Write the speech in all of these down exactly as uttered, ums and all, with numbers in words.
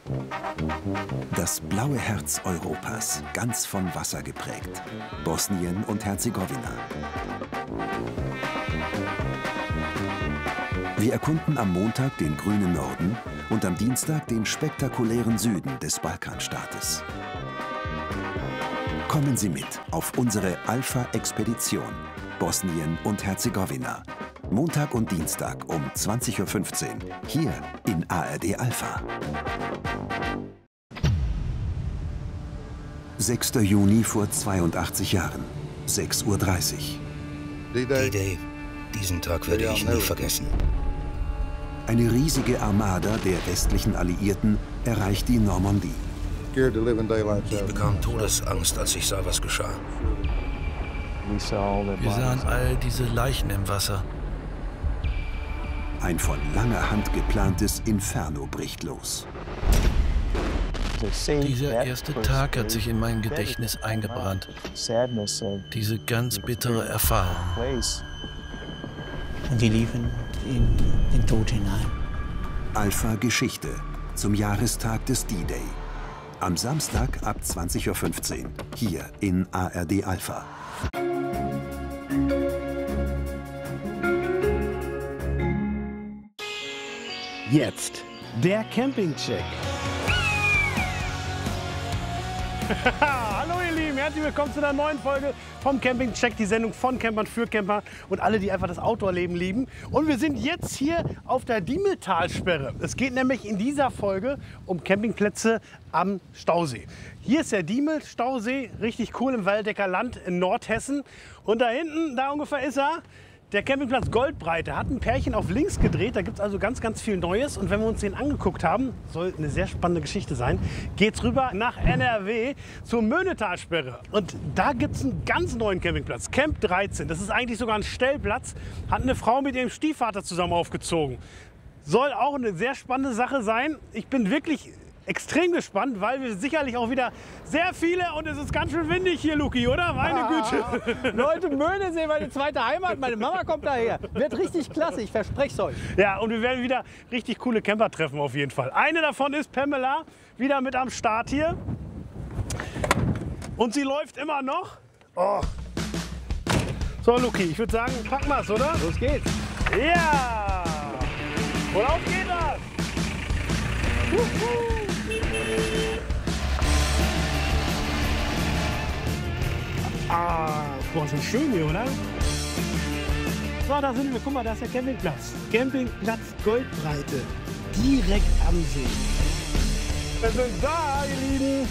Das blaue Herz Europas, ganz von Wasser geprägt. Bosnien und Herzegowina. Wir erkunden am Montag den grünen Norden und am Dienstag den spektakulären Süden des Balkanstaates. Kommen Sie mit auf unsere Alpha-Expedition Bosnien und Herzegowina. Montag und Dienstag um zwanzig Uhr fünfzehn hier in A R D Alpha. sechster Juni vor zweiundachtzig Jahren, sechs Uhr dreißig. D-Day. Diesen Tag werde ich nie vergessen. Eine riesige Armada der westlichen Alliierten erreicht die Normandie. Ich bekam Todesangst, als ich sah, was geschah. Wir sahen all diese Leichen im Wasser. Ein von langer Hand geplantes Inferno bricht los. Dieser erste Tag hat sich in mein Gedächtnis eingebrannt. Diese ganz bittere Erfahrung. Und die liefen in den Tod hinein. Alpha Geschichte zum Jahrestag des D-Day. Am Samstag ab zwanzig Uhr fünfzehn hier in A R D Alpha. Jetzt der Campingcheck. Hallo ihr Lieben, herzlich willkommen zu einer neuen Folge vom Campingcheck, die Sendung von Campern für Camper und alle, die einfach das Outdoor-Leben lieben. Und wir sind jetzt hier auf der Diemeltalsperre. Es geht nämlich in dieser Folge um Campingplätze am Stausee. Hier ist der Diemel-Stausee, richtig cool im Waldecker Land in Nordhessen. Und da hinten, da ungefähr ist er. Der Campingplatz Goldbreite hat ein Pärchen auf links gedreht, da gibt es also ganz, ganz viel Neues. Und wenn wir uns den angeguckt haben, soll eine sehr spannende Geschichte sein, geht's rüber nach N R W zur Möhnetalsperre. Und da gibt es einen ganz neuen Campingplatz, Camp dreizehn. Das ist eigentlich sogar ein Stellplatz, hat eine Frau mit ihrem Stiefvater zusammen aufgezogen. Soll auch eine sehr spannende Sache sein. Ich bin wirklich extrem gespannt, weil wir sicherlich auch wieder sehr viele und es ist ganz schön windig hier, Luki, oder? Meine Güte. Leute, Möhnesee, meine zweite Heimat, meine Mama kommt daher. Wird richtig klasse, ich verspreche es euch. Ja, und wir werden wieder richtig coole Camper treffen auf jeden Fall. Eine davon ist Pamela, wieder mit am Start hier. Und sie läuft immer noch. Oh. So, Luki, ich würde sagen, packen wir es, oder? Los geht's. Ja! Und auf geht das! Wuhu. Ah, boah, ist das schön hier, oder? So, da sind wir. Guck mal, da ist der Campingplatz. Campingplatz Goldbreite. Direkt am See. Wir sind da, ihr Lieben.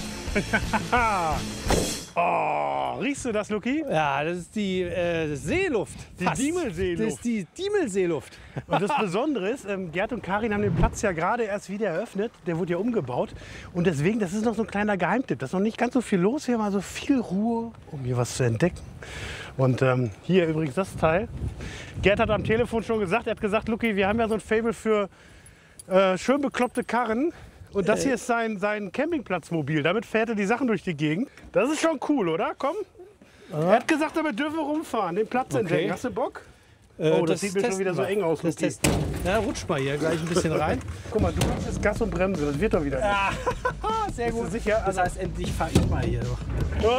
Oh, riechst du das, Luki? Ja, das ist die äh, Seeluft. Die Fast. Diemelseeluft. Das ist die Diemelseeluft. Und das Besondere ist, ähm, Gerd und Karin haben den Platz ja gerade erst wieder eröffnet. Der wurde ja umgebaut. Und deswegen, das ist noch so ein kleiner Geheimtipp. Da ist noch nicht ganz so viel los. Hier mal so viel Ruhe, um hier was zu entdecken. Und ähm, hier übrigens das Teil. Gerd hat am Telefon schon gesagt, er hat gesagt, Luki, wir haben ja so ein Faible für äh, schön bekloppte Karren. Und das hier ist sein, sein Campingplatzmobil. Damit fährt er die Sachen durch die Gegend. Das ist schon cool, oder? Komm. Er hat gesagt, damit dürfen wir rumfahren, den Platz Okay. entdecken. Hast du Bock? Äh, Oh, das sieht mir schon wieder so eng aus, Das Luki. testen. Ja, rutsch mal hier gleich ein bisschen rein. Guck mal, du machst jetzt Gas und Bremse. Das wird doch wieder. Ja, sehr Bist du gut. sicher? Das heißt, endlich fahre ich mal hier. Oh!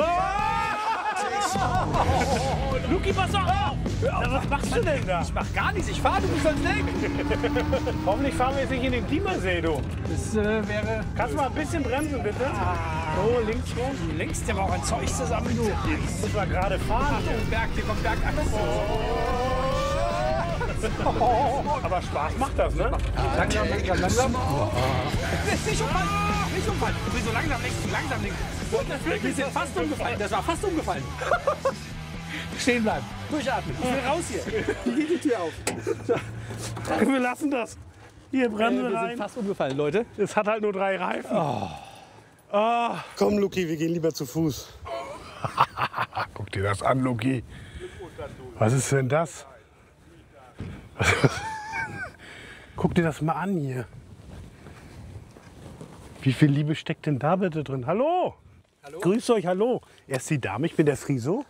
Luki, pass auf! Ja, was machst du denn da? Ich mach gar nichts, ich fahre, du bist ans Lenken. Hoffentlich fahren wir jetzt nicht in den Diemersee, du. Das äh, wäre... Kannst du mal ein bisschen bremsen, bitte? So, links rum. Du lenkst ja aber auch ein Zeug zusammen, du. Jetzt müssen wir gerade fahren. Achtung, Berg, hier kommt Bergachse. Aber Spaß macht das, ne? Langsam, langsam, langsam. Nicht umfallen, nicht umfallen. Du bist so langsam links, langsam links. Wir sind fast umgefallen, das war fast umgefallen. Stehen bleiben, durchatmen. Ich will raus hier. Hier geht die Tür auf. So. Wir lassen das. Hier, Bremse Wir sind rein. fast umgefallen, Leute. Es hat halt nur drei Reifen. Oh. Oh. Komm, Luki, wir gehen lieber zu Fuß. Guck dir das an, Luki. Was ist denn das? Guck dir das mal an hier. Wie viel Liebe steckt denn da bitte drin? Hallo? Hallo? Grüß euch, hallo. Er ist die Dame, ich bin der Friso.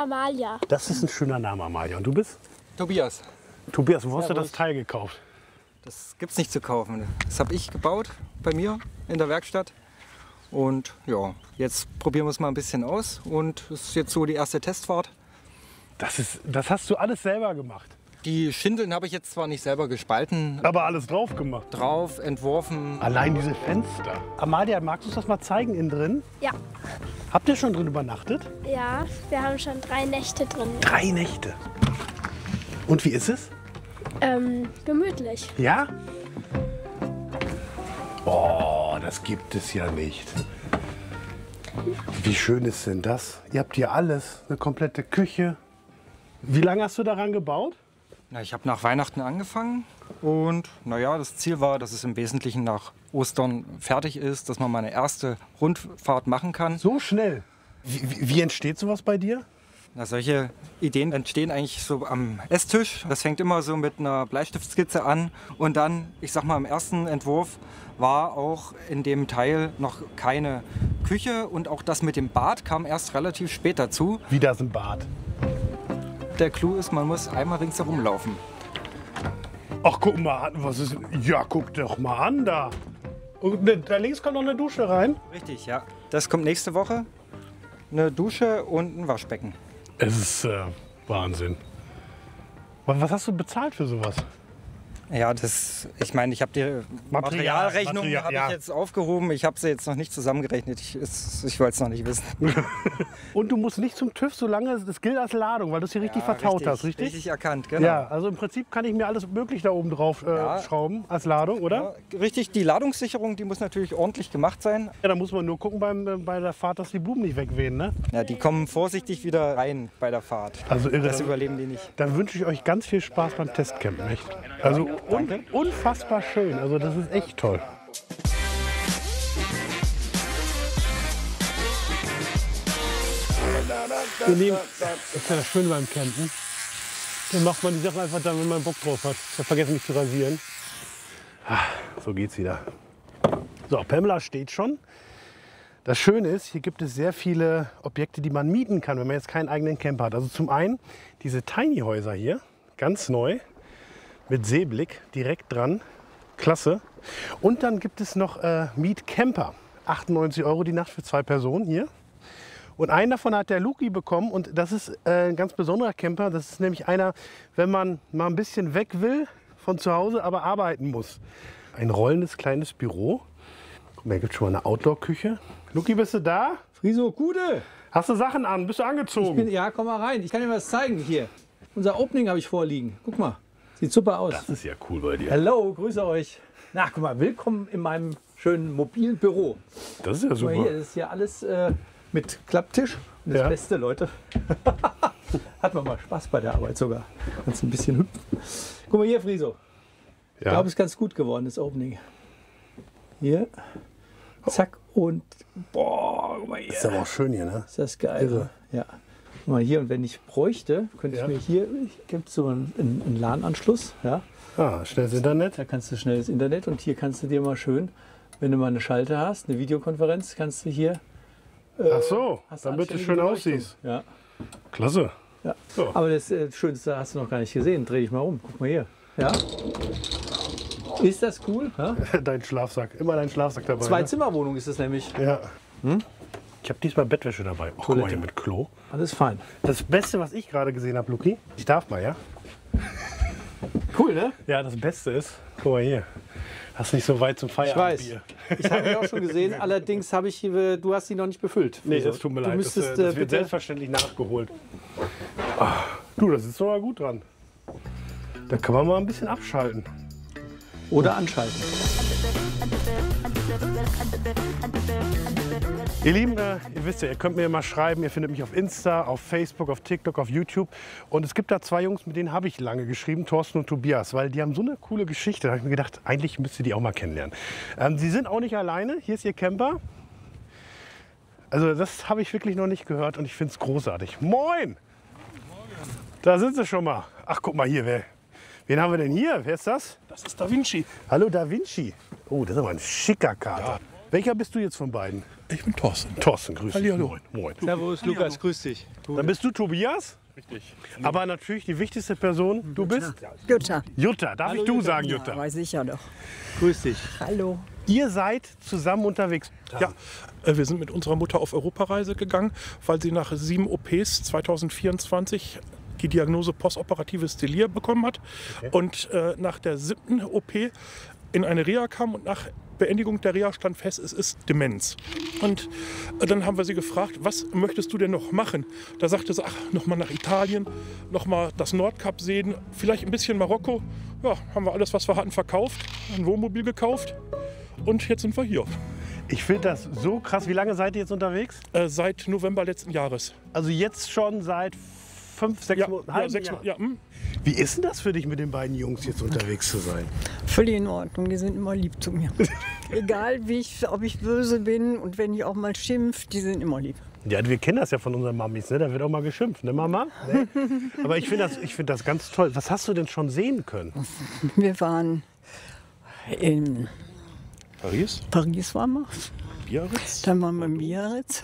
Amalia. Das ist ein schöner Name, Amalia. Und du bist? Tobias. Tobias, wo hast du Servus. das Teil gekauft? Das gibt's nicht zu kaufen. Das habe ich gebaut bei mir in der Werkstatt. Und ja, jetzt probieren wir es mal ein bisschen aus. Und das ist jetzt so die erste Testfahrt. Das, ist, das hast du alles selber gemacht? Die Schindeln habe ich jetzt zwar nicht selber gespalten. Aber alles drauf gemacht? Drauf, entworfen. Allein diese Fenster. Amalia, magst du uns das mal zeigen innen drin? Ja. Habt ihr schon drin übernachtet? Ja, wir haben schon drei Nächte drin. Drei Nächte. Und wie ist es? Ähm, gemütlich. Ja? Oh, das gibt es ja nicht. Wie schön ist denn das? Ihr habt hier alles, eine komplette Küche. Wie lange hast du daran gebaut? Na, ich habe nach Weihnachten angefangen und naja, das Ziel war, dass es im Wesentlichen nach Ostern fertig ist, dass man meine erste Rundfahrt machen kann. So schnell? Wie, wie, wie entsteht sowas bei dir? Na, solche Ideen entstehen eigentlich so am Esstisch. Das fängt immer so mit einer Bleistiftskizze an und dann, ich sag mal, im ersten Entwurf war auch in dem Teil noch keine Küche und auch das mit dem Bad kam erst relativ spät dazu. Wie das ein Bad? Der Clou ist, man muss einmal ringsherum laufen. Ach, guck mal an, was ist. Ja, guck doch mal an da. Und da links kommt noch eine Dusche rein. Richtig, ja. Das kommt nächste Woche. Eine Dusche und ein Waschbecken. Es ist äh, Wahnsinn. Was hast du bezahlt für sowas? Ja, das, ich meine, ich habe die Materialrechnung Material, habe ja. ich jetzt aufgehoben. Ich habe sie jetzt noch nicht zusammengerechnet. Ich, es- ich wollte es noch nicht wissen. Und du musst nicht zum TÜV, solange das gilt als Ladung, weil du es hier richtig Ja, vertaut hast, richtig? Richtig erkannt, genau. Ja, also im Prinzip kann ich mir alles möglich da oben drauf äh, Ja. schrauben als Ladung, oder? Ja, richtig, die Ladungssicherung, die muss natürlich ordentlich gemacht sein. Ja, da muss man nur gucken beim, äh, bei der Fahrt, dass die Blumen nicht wegwehen, ne? Ja, die kommen vorsichtig wieder rein bei der Fahrt. Also irre. Das überleben die nicht. Dann wünsche ich euch ganz viel Spaß beim Testcampen, echt. Also un unfassbar schön, also das ist echt toll. Ihr Lieben, das ist ja das Schöne beim Campen. Dann macht man die Sachen einfach dann, wenn man Bock drauf hat. Ich habe vergessen, mich zu rasieren. Ah, so geht's wieder. So, Pamela steht schon. Das Schöne ist, hier gibt es sehr viele Objekte, die man mieten kann, wenn man jetzt keinen eigenen Camper hat. Also zum einen diese Tiny-Häuser hier, ganz neu, mit Seeblick, direkt dran. Klasse. Und dann gibt es noch äh, Mietcamper. achtundneunzig Euro die Nacht für zwei Personen hier. Und einen davon hat der Luki bekommen und das ist äh, ein ganz besonderer Camper. Das ist nämlich einer, wenn man mal ein bisschen weg will von zu Hause, aber arbeiten muss. Ein rollendes kleines Büro. Guck mal, hier gibt es schon mal eine Outdoor-Küche. Luki, bist du da? Friso, Gute! Hast du Sachen an? Bist du Ich angezogen? bin, ja, komm mal rein. Ich kann dir was zeigen hier. Unser Opening habe ich vorliegen. Guck mal. Sieht super aus. Das ist ja cool bei dir. Hallo, grüße euch. Na, guck mal, willkommen in meinem schönen mobilen Büro. Das ist ja Guck mal super. hier, das ist hier alles äh, mit Klapptisch. Und das Ja. Beste, Leute, hat man mal Spaß bei der Arbeit sogar. Kannst ein bisschen hüpfen. Guck mal hier, Friso. Ich Ja. glaube, es ist ganz gut geworden, das Opening. Hier. Zack und boah, guck mal hier. Ist aber auch schön hier, ne? Ist das geil. Irre. Ja. Guck mal hier, und wenn ich bräuchte, könnte Ja. ich mir hier, gibt es so einen, einen, einen LAN-Anschluss. Ja. Ah, schnelles Internet. Da kannst du schnelles Internet und hier kannst du dir mal schön, wenn du mal eine Schalte hast, eine Videokonferenz, kannst du hier. Ach so, hast du damit du anständige schön Beleuchtung. aussiehst. Ja. Klasse. Ja. So. Aber das äh, Schönste hast du noch gar nicht gesehen. Dreh dich mal um. Guck mal hier. Ja. Ist das cool? Ja? Dein Schlafsack. Immer dein Schlafsack dabei. Zwei ne? Zimmerwohnung ist das nämlich. Ja. Ich habe diesmal Bettwäsche dabei. Oh, guck mal hier mit Klo. Alles fein. Das Beste, was ich gerade gesehen habe, Luki, ich darf mal, ja? Cool, ne? Ja, das Beste ist, guck mal hier. Hast nicht so weit zum Ich Feierabend. weiß. Ich habe die auch schon gesehen. Allerdings habe ich, äh, du hast die noch nicht befüllt. Nee, Also, das tut mir du leid. Das, Müsstest, äh, äh, das wird bitte, selbstverständlich nachgeholt. Ah, du, das ist doch mal gut dran. Da kann man mal ein bisschen abschalten. oder anschalten. Ihr Lieben, äh, ihr wisst ja, ihr könnt mir mal schreiben, ihr findet mich auf Insta, auf Facebook, auf TikTok, auf YouTube. Und es gibt da zwei Jungs, mit denen habe ich lange geschrieben, Thorsten und Tobias, weil die haben so eine coole Geschichte. Da habe ich mir gedacht, eigentlich müsst ihr die auch mal kennenlernen. Ähm, sie sind auch nicht alleine, hier ist ihr Camper. Also das habe ich wirklich noch nicht gehört und ich finde es großartig. Moin! Da sind sie schon mal. Ach, guck mal hier, wer, wen haben wir denn hier? Wer ist das? Das ist Da Vinci. Hallo Da Vinci. Oh, das ist aber ein schicker Kater. Ja. Welcher bist du jetzt von beiden? Ich bin Thorsten. Thorsten, grüß dich. Hallihallo. Moin. Moin. Servus, Lukas, grüß dich. Dann bist du Tobias? Richtig. Aber natürlich die wichtigste Person, du bist? Jutta. Jutta, darf ich du sagen, Jutta? Ja, weiß ich ja doch. Grüß dich. Hallo. Ihr seid zusammen unterwegs. Ja, äh, wir sind mit unserer Mutter auf Europareise gegangen, weil sie nach sieben O Ps zwanzig vierundzwanzig die Diagnose postoperatives Delir bekommen hat. Okay. Und äh, nach der siebten O P in eine Reha kam und nach Beendigung der Reha stand fest, es ist Demenz. Und äh, dann haben wir sie gefragt, was möchtest du denn noch machen? Da sagte sie, ach, nochmal nach Italien, nochmal das Nordkap sehen, vielleicht ein bisschen Marokko. Ja, haben wir alles, was wir hatten, verkauft, ein Wohnmobil gekauft und jetzt sind wir hier. Ich finde das so krass. Wie lange seid ihr jetzt unterwegs? Äh, seit November letzten Jahres. Also jetzt schon seit fünf, sechs ja, Monaten? Ja, sechs Monate. Ja, hm. Wie ist denn das für dich, mit den beiden Jungs jetzt unterwegs zu sein? Völlig in Ordnung, die sind immer lieb zu mir. Egal, wie ich, ob ich böse bin und wenn ich auch mal schimpf, die sind immer lieb. Ja, wir kennen das ja von unseren Mamis, ne? Da wird auch mal geschimpft, ne Mama? Ne? Aber ich finde das, ich find das ganz toll. Was hast du denn schon sehen können? Wir waren in Paris. Paris waren wir. Biarritz. Dann waren wir in Biarritz.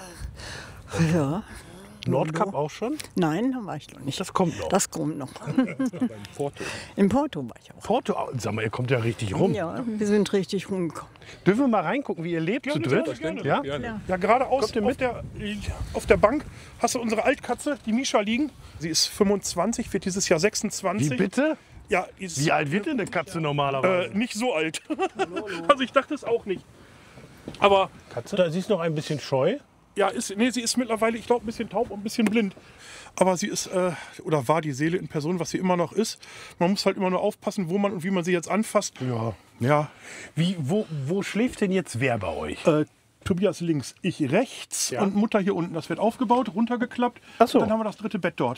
Ja. Nordkap auch schon? Nein, da war ich noch nicht. Das kommt noch? Das kommt noch. In Porto. In Porto war ich auch. Porto? Sag mal, ihr kommt ja richtig rum. Ja, wir sind richtig rumgekommen. Dürfen wir mal reingucken, wie ihr lebt zu dritt? Gerne, Ja? gerne. Ja, geradeaus auf der, auf der Bank hast du unsere Altkatze, die Misha, liegen. Sie ist fünfundzwanzig, wird dieses Jahr sechsundzwanzig. Wie bitte? Ja, ist, Wie alt wird denn eine Katze normalerweise? Äh, nicht so alt. Also ich dachte es auch nicht. Aber Katze? Da, sie ist noch ein bisschen scheu. ja, ist, nee, sie ist mittlerweile, ich glaube, ein bisschen taub und ein bisschen blind. Aber sie ist, äh, oder war die Seele in Person, was sie immer noch ist. Man muss halt immer nur aufpassen, wo man und wie man sie jetzt anfasst. Ja. Ja. Wie, wo, wo schläft denn jetzt wer bei euch? Äh, Tobias links, ich rechts Ja. und Mutter hier unten. Das wird aufgebaut, runtergeklappt. Ach so. Und dann haben wir das dritte Bett dort.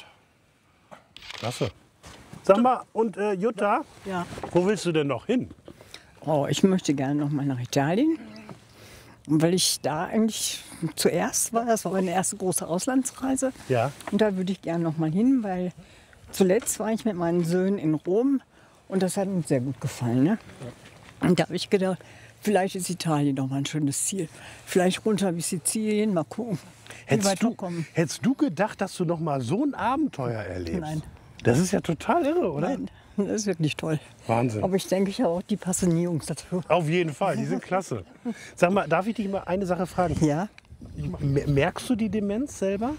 Klasse. Sag mal, und äh, Jutta, Ja. wo willst du denn noch hin? Oh, ich möchte gerne noch mal nach Italien. Weil ich da eigentlich zuerst war, das war meine erste große Auslandsreise. Ja. Und da würde ich gerne noch mal hin, weil zuletzt war ich mit meinen Söhnen in Rom und das hat uns sehr gut gefallen. Ne? Und da habe ich gedacht, vielleicht ist Italien noch mal ein schönes Ziel. Vielleicht runter bis Sizilien, mal gucken, wie weit Hättest wir du, kommen. hättest du gedacht, dass du noch mal so ein Abenteuer erlebst? Nein. Das ist ja total irre, oder? Nein, das ist wirklich toll. Wahnsinn. Aber ich denke, ich habe auch die passenden Jungs dazu. Auf jeden Fall, die sind klasse. Sag mal, darf ich dich mal eine Sache fragen? Ja? M- Merkst du die Demenz selber?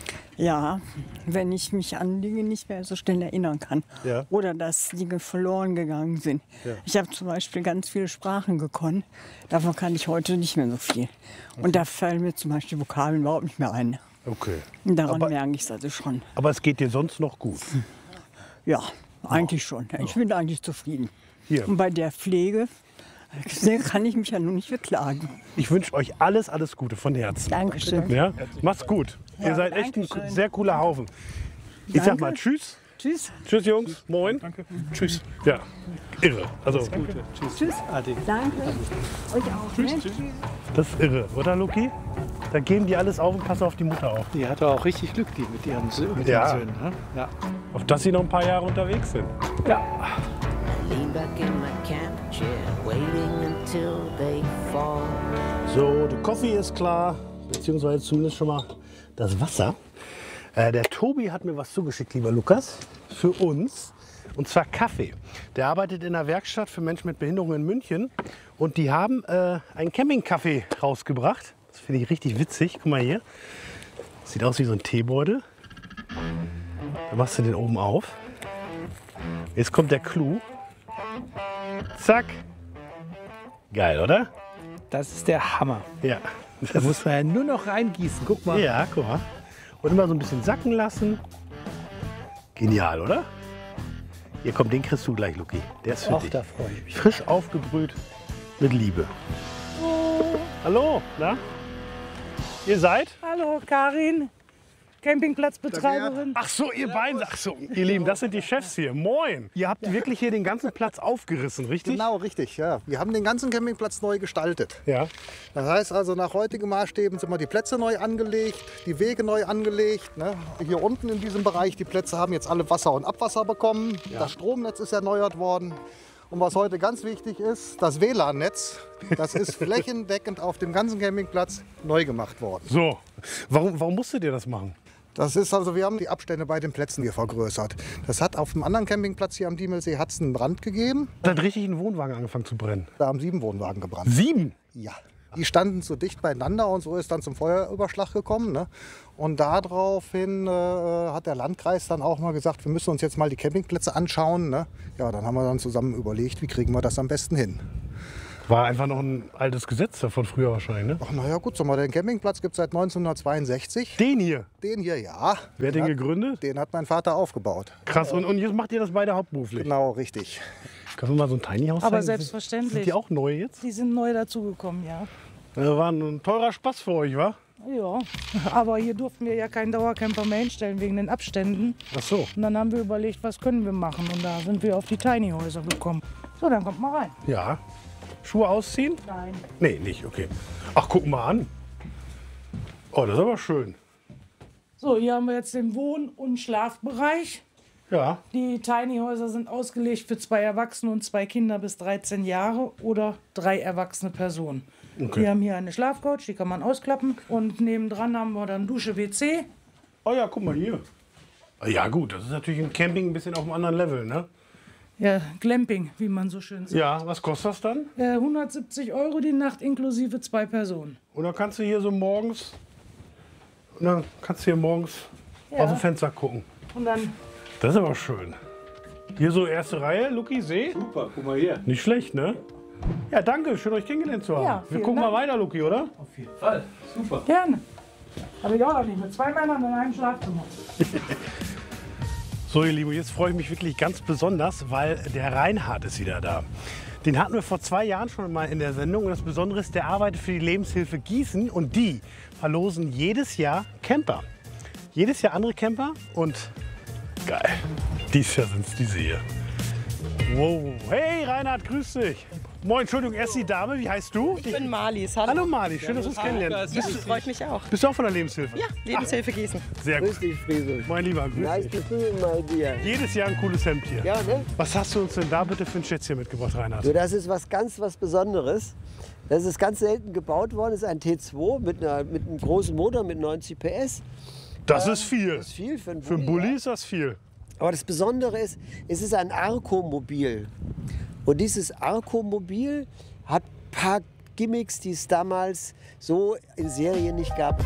Ja, wenn ich mich an Dinge nicht mehr so schnell erinnern kann. Ja. Oder dass Dinge verloren gegangen sind. Ja. Ich habe zum Beispiel ganz viele Sprachen gekonnt. Davon kann ich heute nicht mehr so viel. Und da fallen mir zum Beispiel Vokabeln überhaupt nicht mehr ein. Okay. Und daran Aber- merke ich es also schon. Aber es geht dir sonst noch gut. Ja, eigentlich schon. Ich bin eigentlich zufrieden. Hier. Und bei der Pflege äh, kann ich mich ja nun nicht beklagen. Ich wünsche euch alles, alles Gute von Herzen. Dankeschön. Ja? Macht's gut. Ja, Ihr seid echt ein Dankeschön. sehr cooler Haufen. Ich sag Danke. mal Tschüss. Tschüss. Tschüss, Jungs. Moin. Danke. Tschüss. Ja, irre. Also, Tschüss. Danke. Euch auch. Ne? das ist irre, oder Luki? Da geben die alles auf und passen auf die Mutter auf. Die hatte auch richtig Glück, die mit ihren, Sö mit Ja. ihren Söhnen. Ne? Ja. Auf dass sie noch ein paar Jahre unterwegs sind. Lean back in my camp chair, waiting until they fall. So, der Kaffee ist klar, beziehungsweise zumindest schon mal das Wasser. Äh, der Tobi hat mir was zugeschickt, lieber Lukas, für uns. Und zwar Kaffee. Der arbeitet in einer Werkstatt für Menschen mit Behinderung in München. Und die haben äh, einen Campingkaffee rausgebracht. Das finde ich richtig witzig. Guck mal hier. Sieht aus wie so ein Teebeutel. Dann machst du den oben auf. Jetzt kommt der Clou. Zack. Geil, oder? Das ist der Hammer. Ja. Da muss man ja nur noch reingießen. Guck mal. Ja, guck mal. Und immer so ein bisschen sacken lassen. Genial, oder? Hier, komm, den kriegst du gleich, Luki. Der ist für Auch dich. da freue ich mich. Frisch aufgebrüht mit Liebe. Hallo, na? Ihr seid? Hallo, Karin, Campingplatzbetreiberin. Ach so, ihr beiden. Ach so, ihr Lieben, das sind die Chefs hier. Moin. Ihr habt wirklich hier den ganzen Platz aufgerissen, richtig? Genau, richtig. Ja. Wir haben den ganzen Campingplatz neu gestaltet. Ja. Das heißt also, nach heutigen Maßstäben sind wir die Plätze neu angelegt, die Wege neu angelegt. Ne? Hier unten in diesem Bereich, die Plätze haben jetzt alle Wasser und Abwasser bekommen. Ja. Das Stromnetz ist erneuert worden. Und was heute ganz wichtig ist, das W L A N-Netz, das ist flächendeckend auf dem ganzen Campingplatz neu gemacht worden. So, warum, warum musstet ihr das machen? Das ist also, wir haben die Abstände bei den Plätzen hier vergrößert. Das hat auf dem anderen Campingplatz hier am Diemelsee hat's einen Brand gegeben. Da hat richtig ein Wohnwagen angefangen zu brennen. Da haben sieben Wohnwagen gebrannt. Sieben? Ja. Die standen so dicht beieinander und so ist dann zum Feuerüberschlag gekommen. Ne? Und daraufhin äh, hat der Landkreis dann auch mal gesagt, wir müssen uns jetzt mal die Campingplätze anschauen. Ne? Ja, dann haben wir dann zusammen überlegt, wie kriegen wir das am besten hin. War einfach noch ein altes Gesetz von früher wahrscheinlich, ne? Ach naja gut, sag mal, den Campingplatz gibt es seit neunzehnhundertzweiundsechzig. Den hier? Den hier, ja. Wer hat den gegründet? Den hat mein Vater aufgebaut. Krass, und, und jetzt macht ihr das beide hauptberuflich? Genau, richtig. Können wir mal so ein Tiny House Aber zeigen? selbstverständlich. Sind die auch neu jetzt? Die sind neu dazugekommen, ja. Das war ein teurer Spaß für euch, wa? Ja, aber hier durften wir ja keinen Dauercamper mehr hinstellen wegen den Abständen. Ach so. Und dann haben wir überlegt, was können wir machen. Und da sind wir auf die Tiny Häuser gekommen. So, dann kommt mal rein. Ja. Schuhe ausziehen? Nein. Nee, nicht, okay. Ach, guck mal an. Oh, das ist aber schön. So, hier haben wir jetzt den Wohn- und Schlafbereich. Ja. Die Tiny Häuser sind ausgelegt für zwei Erwachsene und zwei Kinder bis dreizehn Jahre oder drei erwachsene Personen. Okay. Wir haben hier eine Schlafcouch, die kann man ausklappen. Und nebendran haben wir dann Dusche, W C. Oh ja, guck mal hier. Ja gut, das ist natürlich im Camping ein bisschen auf einem anderen Level, ne? Ja, Glamping, wie man so schön sagt. Ja, was kostet das dann? Äh, hundertsiebzig Euro die Nacht inklusive zwei Personen. Und dann kannst du hier so morgens, und dann kannst du hier morgens Ja. aus dem Fenster gucken. Und dann Das ist aber schön. Hier so erste Reihe, Luki, See. Super, guck mal hier. Nicht schlecht, ne? Ja, danke, schön euch kennengelernt zu haben. Ja, Wir vielen gucken Dank. mal weiter, Luki, oder? Auf jeden Fall, super. Gerne. Habe ich auch noch nicht. Mit zwei Männern in einem Schlafzimmer. So, ihr Lieben, jetzt freue ich mich wirklich ganz besonders, weil der Reinhard ist wieder da. Den hatten wir vor zwei Jahren schon mal in der Sendung. Und das Besondere ist, der arbeitet für die Lebenshilfe Gießen. Und die verlosen jedes Jahr Camper. Jedes Jahr andere Camper. Und geil, dieses Jahr sind es diese hier. Wow. Hey Reinhard, grüß dich. Moin, Entschuldigung, erst die Dame. Wie heißt du? Ich bin Marlies. Hallo. Hallo Marlies, schön, dass wir uns kennenlernen. Ja, freut mich auch. Bist du auch von der Lebenshilfe? Ja, Lebenshilfe Gießen. Sehr gut. Grüß dich, Friese. Mein Lieber, grüß Nice dich. to see you, my dear. Jedes Jahr ein cooles Hemd hier. Ja, ne? Was hast du uns denn da bitte für ein Schätzchen mitgebracht, Reinhard? So, das ist was ganz was Besonderes. Das ist ganz selten gebaut worden. Das ist ein T zwei mit, einer, mit einem großen Motor mit neunzig P S. Das ist viel. Das ist viel für einen Für einen Bulli. Bulli Ja. ist das viel. Aber das Besondere ist, es ist ein Arco-Mobil. Und dieses Arco-Mobil hat ein paar Gimmicks, die es damals so in Serie nicht gab.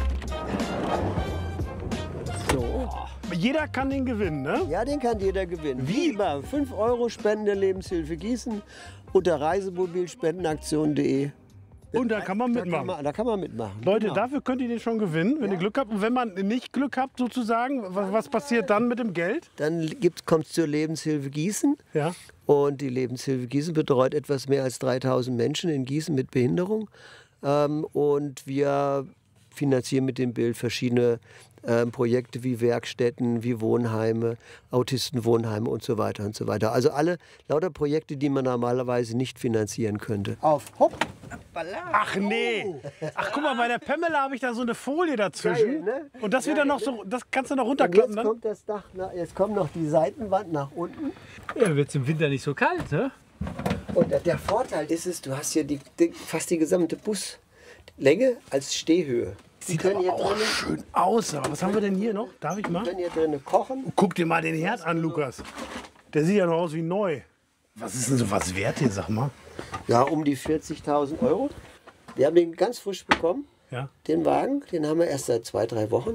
So. Jeder kann den gewinnen, ne? Ja, den kann jeder gewinnen. Wie immer, fünf Euro Spenden der Lebenshilfe Gießen unter reisemobilspendenaktion punkt de. Und da kann man Da mitmachen. kann man, da kann man mitmachen. Leute, genau. dafür könnt ihr den schon gewinnen, wenn ihr Glück habt. Und wenn man nicht Glück habt, sozusagen, was, was passiert dann mit dem Geld? Dann kommt es zur Lebenshilfe Gießen. Ja. Und die Lebenshilfe Gießen betreut etwas mehr als dreitausend Menschen in Gießen mit Behinderung. Ähm, und wir finanzieren mit dem Bild verschiedene ähm, Projekte wie Werkstätten, wie Wohnheime, Autistenwohnheime und so weiter und so weiter. Also alle lauter Projekte, die man normalerweise nicht finanzieren könnte. Auf, hopp! Ach nee. Ach guck mal, bei der Pamela habe ich da so eine Folie dazwischen. Geil, ne? Und das wird dann noch so, das kannst du noch Und runterklappen jetzt dann? kommt das Dach, nach, jetzt kommt noch die Seitenwand nach unten. Ja, wird es im Winter nicht so kalt, ne? Und der- der Vorteil ist es, du hast hier die, die, fast die gesamte Buslänge als Stehhöhe. Sie Sieht aber auch schön aus. Aber was haben wir denn hier noch? Darf ich mal? können hier drinnen kochen. Guck dir mal den Herd an, Lukas. Der sieht ja noch aus wie neu. Was ist denn so was wert hier, sag mal? Ja, um die vierzigtausend Euro. Wir haben den ganz frisch bekommen, Ja. den Wagen. Den haben wir erst seit zwei, drei Wochen.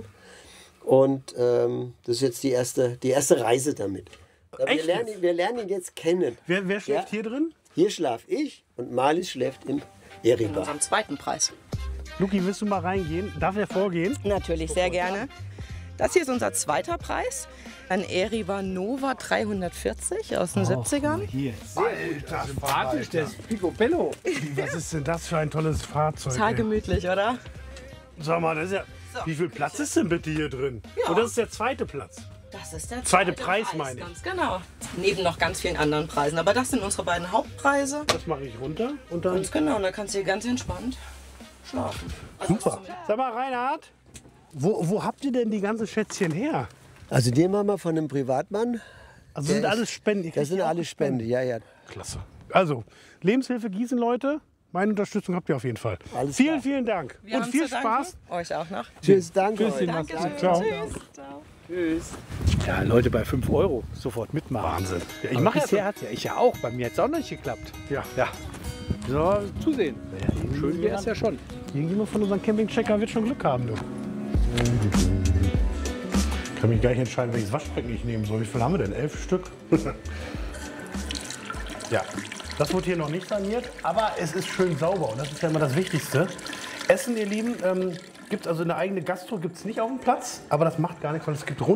Und ähm, das ist jetzt die erste, die erste Reise damit. Wir Echt lernen, jetzt? ihn, wir lernen ihn jetzt kennen. Wer, wer schläft Ja. hier drin? Hier schlaf ich und Marlies schläft im Eriba. Am zweiten Preis. Luki, willst du mal reingehen? Darf er vorgehen? Natürlich, sehr gerne. Das hier ist unser zweiter Preis. Ein Eriba Nova dreihundertvierzig aus den siebzigern. Hier. Alter, Sympathisch, das ist Picobello. Was ist denn das für ein tolles Fahrzeug? Total ey? gemütlich, oder? Sag mal, das ist ja, wie viel Platz ist denn bitte hier drin? Ja. Und das ist der zweite Platz. Das ist der Zweite zweite Preis, meine ich. Ganz genau. Neben noch ganz vielen anderen Preisen. Aber das sind unsere beiden Hauptpreise. Das mache ich runter und dann. Ganz genau, und da kannst du hier ganz entspannt schlafen. Super. Sag mal, Reinhard, wo, wo habt ihr denn die ganzen Schätzchen her? Also den haben wir von einem Privatmann. Also Der sind ist- alles Spenden? Ihr Das kriegt sind ja auch alles Spende, ja, ja. Klasse. Also, Lebenshilfe Gießen, Leute. Meine Unterstützung habt ihr auf jeden Fall. Alles vielen, klar. vielen Dank. Wir und haben viel zu danken. Spaß. Euch auch noch. Tschüss, danke Tschüss, euch. Danke. Danke. Ciao. Tschüss. Ciao. Tschüss. Ja, Leute, bei fünf Euro sofort mitmachen. Wahnsinn. Ja, ich Aber mache bisher ja hat ja ich ja auch. Bei mir hat es auch noch nicht geklappt. Ja. Ja. So, zusehen. Ja, Schön wäre es ja schon. Irgendjemand von unseren Campingchecker wird schon Glück haben, du. Ich kann mich gar nicht entscheiden, welches Waschbecken ich nehmen soll. Wie viel haben wir denn? Elf Stück? Ja, das wurde hier noch nicht saniert, aber es ist schön sauber und das ist ja immer das Wichtigste. Essen, ihr Lieben, ähm, gibt es also eine eigene Gastro, gibt es nicht auf dem Platz, aber das macht gar nichts, weil es gibt rund